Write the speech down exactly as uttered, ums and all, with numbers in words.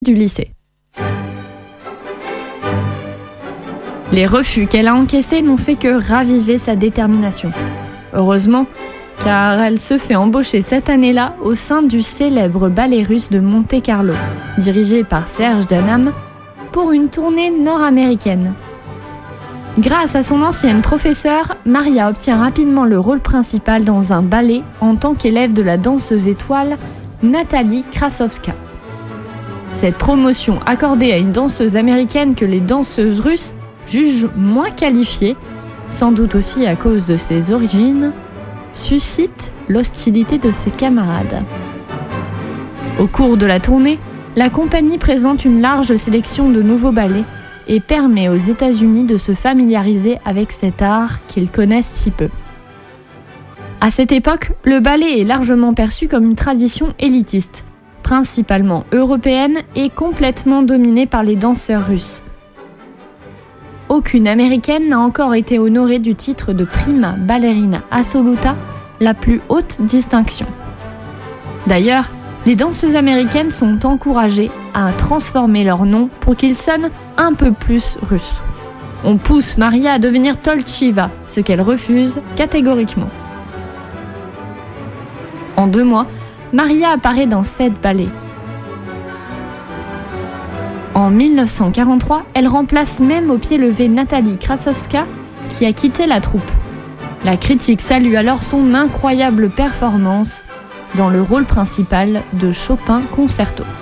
du lycée. Les refus qu'elle a encaissés n'ont fait que raviver sa détermination. Heureusement, car elle se fait embaucher cette année-là au sein du célèbre ballet russe de Monte-Carlo, dirigé par Serge Danam, pour une tournée nord-américaine. Grâce à son ancienne professeure, Maria obtient rapidement le rôle principal dans un ballet en tant qu'élève de la danseuse étoile Nathalie Krasovska. Cette promotion accordée à une danseuse américaine que les danseuses russes jugent moins qualifiée, sans doute aussi à cause de ses origines, suscite l'hostilité de ses camarades. Au cours de la tournée, la compagnie présente une large sélection de nouveaux ballets et permet aux États-Unis de se familiariser avec cet art qu'ils connaissent si peu. À cette époque, le ballet est largement perçu comme une tradition élitiste, principalement européenne et complètement dominée par les danseurs russes. Aucune américaine n'a encore été honorée du titre de prima ballerina assoluta, la plus haute distinction. D'ailleurs, les danseuses américaines sont encouragées à transformer leur nom pour qu'ils sonnent un peu plus russes. On pousse Maria à devenir Tolchiva, ce qu'elle refuse catégoriquement. En deux mois, Maria apparaît dans sept ballets. En mille neuf cent quarante-trois, elle remplace même au pied levé Nathalie Krasovska, qui a quitté la troupe. La critique salue alors son incroyable performance dans le rôle principal de Chopin Concerto.